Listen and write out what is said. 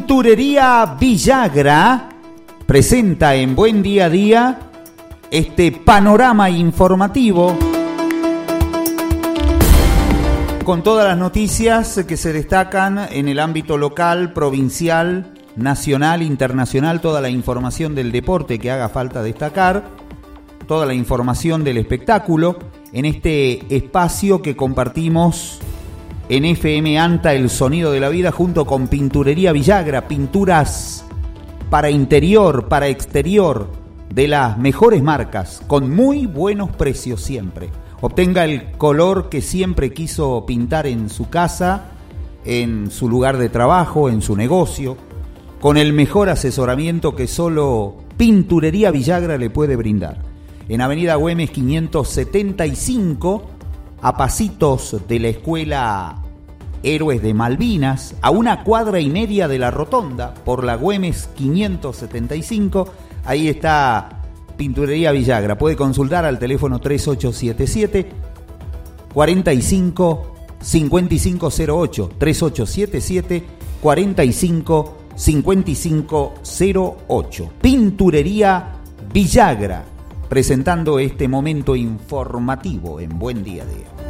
Pinturería Villagra presenta en Buen Día a Día este panorama informativo con todas las noticias que se destacan en el ámbito local, provincial, nacional, internacional, toda la información del deporte que haga falta destacar, toda la información del espectáculo en este espacio que compartimos en FM ANTA, el sonido de la vida, junto con Pinturería Villagra, pinturas para interior, para exterior, de las mejores marcas, con muy buenos precios siempre. Obtenga el color que siempre quiso pintar en su casa, en su lugar de trabajo, en su negocio, con el mejor asesoramiento que solo Pinturería Villagra le puede brindar. En Avenida Güemes 575, a pasitos de la Escuela Héroes de Malvinas, a 1,5 cuadras de la Rotonda, por la Güemes 575, ahí está Pinturería Villagra. Puede consultar al teléfono 3877 45 5508, 3877 45 5508. Pinturería Villagra, presentando este momento informativo en Buen Día a Día.